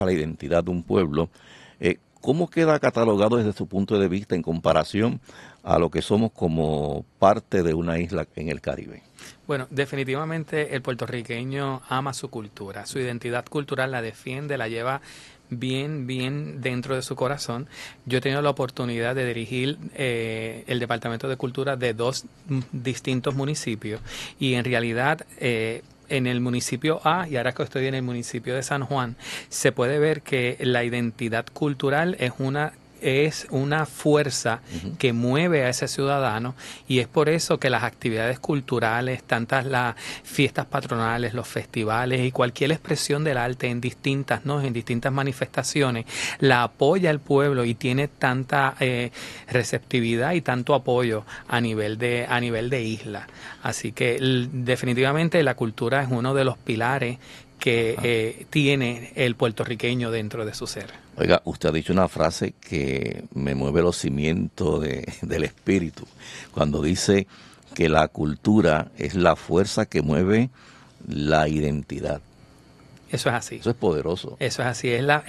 la identidad de un pueblo, ¿cómo queda catalogado desde su punto de vista en comparación a lo que somos como parte de una isla en el Caribe? Bueno, definitivamente el puertorriqueño ama su cultura, su identidad cultural la defiende, la lleva bien dentro de su corazón. Yo he tenido la oportunidad de dirigir el Departamento de Cultura de dos distintos municipios y en realidad en el municipio A y ahora que estoy en el municipio de San Juan, se puede ver que la identidad cultural es una fuerza que mueve a ese ciudadano y es por eso que las actividades culturales, tantas las fiestas patronales, los festivales y cualquier expresión del arte en distintas, ¿no? En distintas manifestaciones, la apoya el pueblo y tiene tanta receptividad y tanto apoyo a nivel de isla. Así que definitivamente la cultura es uno de los pilares que tiene el puertorriqueño dentro de su ser. Oiga, usted ha dicho una frase que me mueve los cimientos del espíritu, cuando dice que la cultura es la fuerza que mueve la identidad. Eso es así. Eso es poderoso. Eso es así,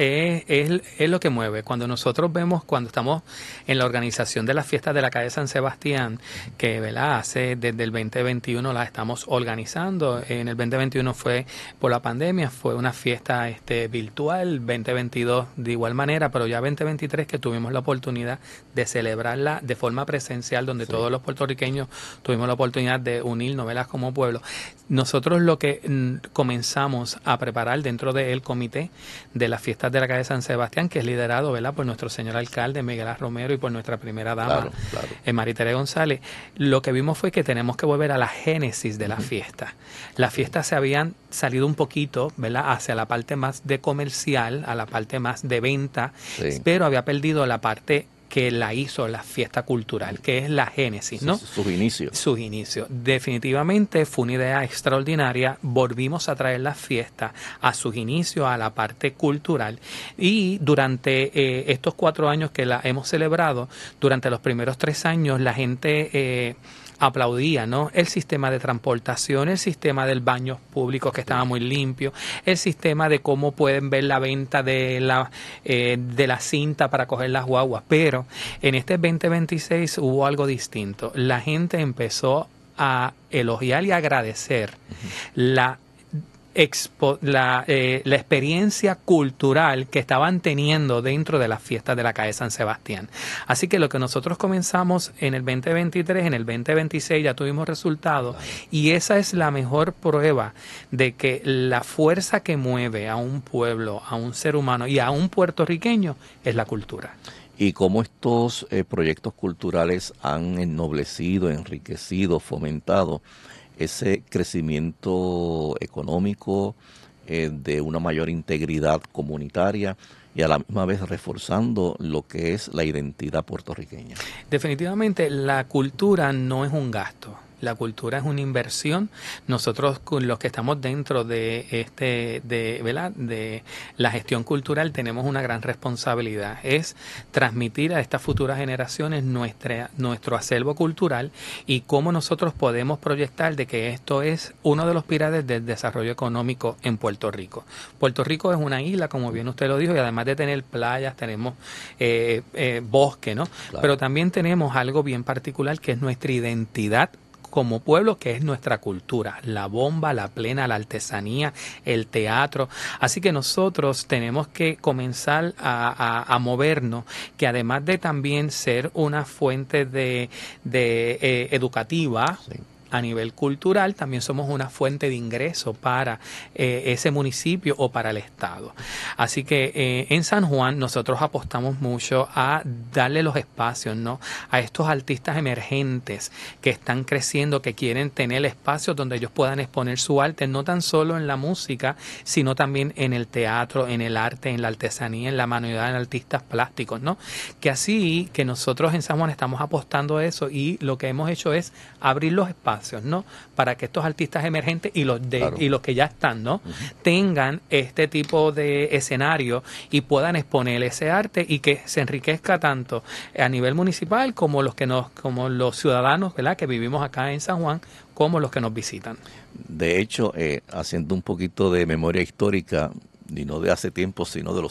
es lo que mueve. Cuando nosotros vemos, cuando estamos en la organización de las fiestas de la calle San Sebastián, que ¿verdad? Desde el 2021 las estamos organizando. En el 2021 fue por la pandemia, fue una fiesta virtual, 2022 de igual manera, pero ya 2023 que tuvimos la oportunidad de celebrarla de forma presencial, donde todos los puertorriqueños tuvimos la oportunidad de unir novelas como pueblo. Nosotros lo que comenzamos a preparar dentro del comité de las fiestas de la calle San Sebastián, que es liderado, ¿verdad?, por nuestro señor alcalde Miguel A. Romero y por nuestra primera dama, Maritere González, lo que vimos fue que tenemos que volver a la génesis de la fiesta. Las fiestas se habían salido un poquito, ¿verdad?, hacia la parte más de comercial, a la parte más de venta, pero había perdido la parte que la hizo la fiesta cultural, que es la génesis, ¿no? Sus inicios. Sus inicios. Definitivamente fue una idea extraordinaria. Volvimos a traer la fiesta a sus inicios, a la parte cultural. Y durante estos 4 años que la hemos celebrado, durante los primeros 3 años, la gente aplaudía, ¿no?, el sistema de transportación, el sistema del baño público que estaba muy limpio, el sistema de cómo pueden ver la venta de la cinta para coger las guaguas. Pero en este 2026 hubo algo distinto. La gente empezó a elogiar y agradecer la experiencia cultural que estaban teniendo dentro de las fiestas de la calle San Sebastián. Así que lo que nosotros comenzamos en el 2023, en el 2026 ya tuvimos resultados, y esa es la mejor prueba de que la fuerza que mueve a un pueblo, a un ser humano y a un puertorriqueño es la cultura. Y cómo estos proyectos culturales han ennoblecido, enriquecido, fomentado ese crecimiento económico, de una mayor integridad comunitaria y a la misma vez reforzando lo que es la identidad puertorriqueña. Definitivamente la cultura no es un gasto. La cultura es una inversión. Nosotros, con los que estamos dentro de ¿verdad?, de la gestión cultural, tenemos una gran responsabilidad. Es transmitir a estas futuras generaciones nuestro acervo cultural y cómo nosotros podemos proyectar de que esto es uno de los pilares del desarrollo económico en Puerto Rico. Puerto Rico es una isla, como bien usted lo dijo, y además de tener playas, tenemos bosque, ¿no? Claro. Pero también tenemos algo bien particular que es nuestra identidad como pueblo, que es nuestra cultura, la bomba, la plena, la artesanía, el teatro. Así que nosotros tenemos que comenzar a movernos, que además de también ser una fuente de educativa, a nivel cultural, también somos una fuente de ingreso para ese municipio o para el estado. Así que en San Juan nosotros apostamos mucho a darle los espacios, ¿no?, a estos artistas emergentes que están creciendo, que quieren tener espacios donde ellos puedan exponer su arte, no tan solo en la música, sino también en el teatro, en el arte, en la artesanía, en la manualidad, en artistas plásticos, ¿no? Que así que nosotros en San Juan estamos apostando a eso y lo que hemos hecho es abrir los espacios, ¿no?, para que estos artistas emergentes y los que ya están, ¿no?, tengan este tipo de escenario y puedan exponer ese arte y que se enriquezca tanto a nivel municipal como los ciudadanos, ¿verdad?, que vivimos acá en San Juan, como los que nos visitan. De hecho, haciendo un poquito de memoria histórica, y no de hace tiempo, sino de los